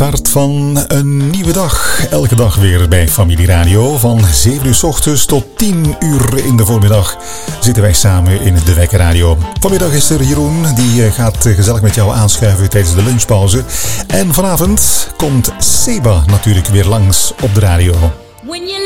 start van een nieuwe dag. Elke dag weer bij Familie Radio. Van 7 uur 's ochtends tot 10 uur in de voormiddag zitten wij samen in de Wekker Radio. Vanmiddag is er Jeroen, die gaat gezellig met jou aanschuiven tijdens de lunchpauze. En vanavond komt Seba natuurlijk weer langs op de radio.